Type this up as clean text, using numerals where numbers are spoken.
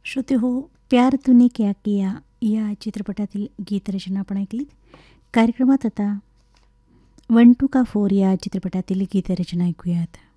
श्रोते हो, प्यार तूने क्या किया या चित्रपटातील गीतरचना आपण ऐकलीत. कार्यक्रमात आता 1 2 का 4 या चित्रपटातील गीतरचना ऐकूयात.